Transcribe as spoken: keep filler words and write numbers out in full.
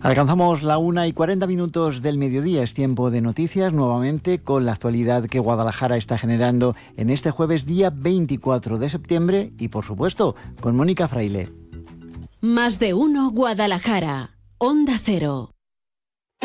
Alcanzamos la una y cuarenta minutos del mediodía. Es tiempo de noticias nuevamente con la actualidad que Guadalajara está generando en este jueves día veinticuatro de septiembre y, por supuesto, con Mónica Fraile. Más de uno Guadalajara. Onda Cero.